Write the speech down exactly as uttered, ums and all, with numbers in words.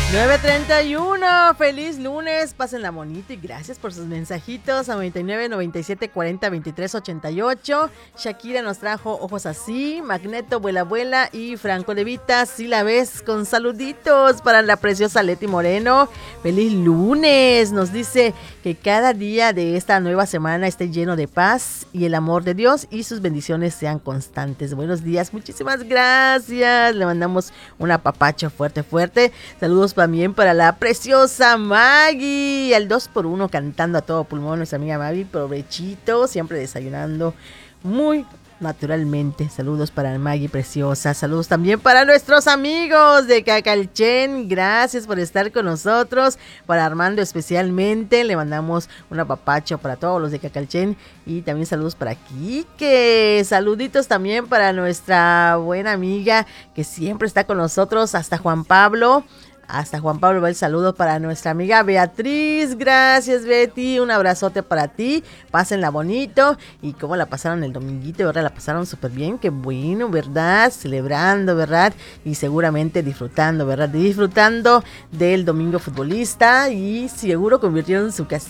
nueve treinta y uno, feliz lunes, pásenla bonito y gracias por sus mensajitos a noventa y nueve, noventa y siete, cuarenta, veintitrés, ochenta y ocho. Shakira nos trajo Ojos Así, Magneto, Vuela Vuela y Franco Levita, Si la ves, con saluditos para la preciosa Leti Moreno. Feliz lunes, nos dice que cada día de esta nueva semana esté lleno de paz y el amor de Dios y sus bendiciones sean constantes. Buenos días, muchísimas gracias, le mandamos un apapacho fuerte, fuerte. Saludos también para la preciosa Maggie, al dos por uno cantando a todo pulmón, nuestra amiga Maggie, provechito, siempre desayunando muy naturalmente. Saludos para Maggie preciosa, saludos también para nuestros amigos de Cacalchen, gracias por estar con nosotros, para Armando especialmente, le mandamos un apapacho para todos los de Cacalchen y también saludos para Quique, saluditos también para nuestra buena amiga que siempre está con nosotros, hasta Juan Pablo. Hasta Juan Pablo va el saludo para nuestra amiga Beatriz. Gracias, Betty. Un abrazote para ti. Pásenla bonito. Y cómo la pasaron el dominguito, ¿verdad? La pasaron súper bien. Qué bueno, ¿verdad? Celebrando, ¿verdad? Y seguramente disfrutando, ¿verdad? Disfrutando del domingo futbolista. Y seguro convirtieron su casita